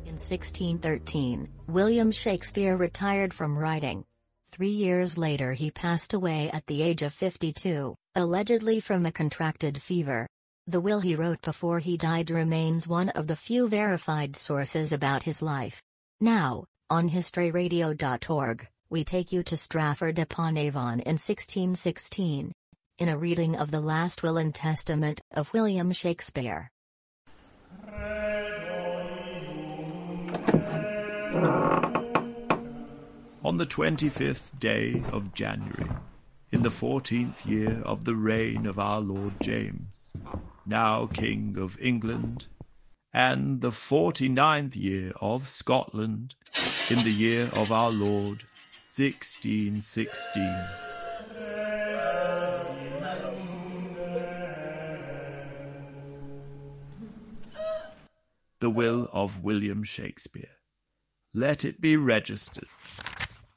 In 1613, William Shakespeare retired from writing. 3 years later he passed away at the age of 52, allegedly from a contracted fever. The will he wrote before he died remains one of the few verified sources about his life. Now, on historyradio.org, we take you to Stratford-upon-Avon in 1616. In a reading of the last will and testament of William Shakespeare. On the 25th day of January, in the 14th year of the reign of our Lord James, now King of England, and the 49th year of Scotland, in the year of our Lord 1616. The will of William Shakespeare. Let it be registered